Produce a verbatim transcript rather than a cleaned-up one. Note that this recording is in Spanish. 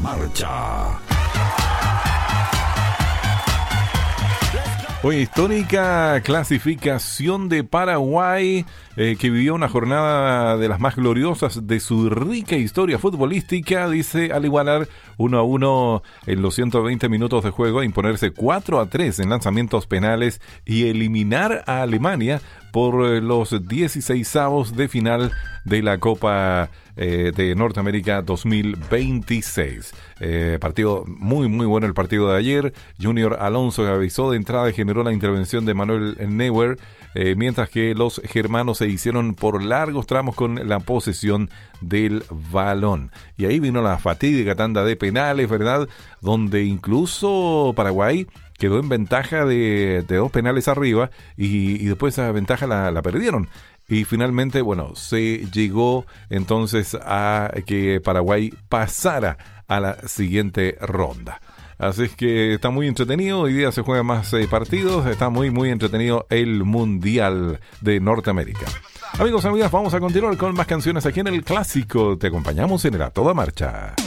marcha. Hoy histórica clasificación de Paraguay, eh, que vivió una jornada de las más gloriosas de su rica historia futbolística, dice, al igualar uno a uno en los ciento veinte minutos de juego, imponerse cuatro a tres en lanzamientos penales y eliminar a Alemania por eh, los dieciseisavos de final de la Copa eh, de Norteamérica dos mil veintiséis. Eh, partido muy muy bueno el partido de ayer. Junior Alonso avisó de entrada y generó la intervención de Manuel Neuer, eh, mientras que los germanos se hicieron por largos tramos con la posesión del balón. Y ahí vino la fatídica tanda de penales, ¿verdad? Donde incluso Paraguay quedó en ventaja de, de dos penales arriba y, y después esa ventaja la, la perdieron. Y finalmente, bueno, se llegó entonces a que Paraguay pasara a la siguiente ronda. Así es que está muy entretenido, hoy día se juegan más eh, partidos, está muy muy entretenido el Mundial de Norteamérica. Amigos, amigas, vamos a continuar con más canciones aquí en el Clásico. Te acompañamos en el A Toda Marcha.